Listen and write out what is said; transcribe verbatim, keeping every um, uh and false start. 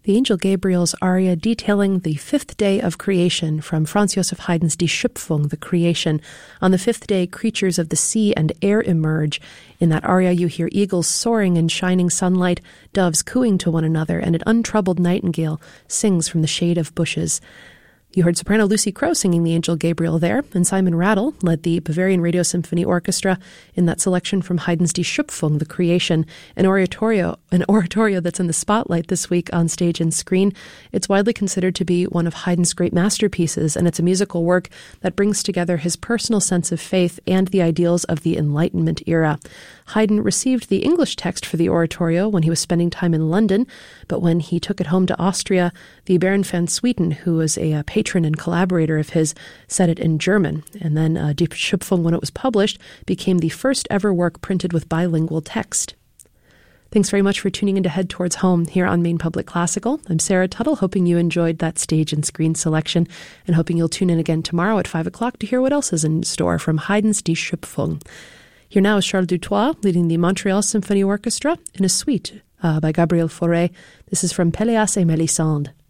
The Angel Gabriel's aria detailing the fifth day of creation from Franz Joseph Haydn's Die Schöpfung, the creation. On the fifth day, creatures of the sea and air emerge. In that aria, you hear eagles soaring in shining sunlight, doves cooing to one another, and an untroubled nightingale sings from the shade of bushes. You heard soprano Lucy Crowe singing the Angel Gabriel there, and Simon Rattle led the Bavarian Radio Symphony Orchestra in that selection from Haydn's Die Schöpfung, the creation, an oratorio, an oratorio that's in the spotlight this week on stage and screen. It's widely considered to be one of Haydn's great masterpieces, and it's a musical work that brings together his personal sense of faith and the ideals of the Enlightenment era. Haydn received the English text for the oratorio when he was spending time in London, but when he took it home to Austria, the Baron van Swieten, who was a, a patron and collaborator of his, said it in German. And then uh, Die Schöpfung, when it was published, became the first ever work printed with bilingual text. Thanks very much for tuning in to Head Towards Home here on Maine Public Classical. I'm Sarah Tuttle, hoping you enjoyed that stage and screen selection, and hoping you'll tune in again tomorrow at five o'clock to hear what else is in store from Haydn's Die Schöpfung. Here now is Charles Dutoit leading the Montreal Symphony Orchestra in a suite uh, by Gabriel Fauré. This is from Péléas et Mélisande.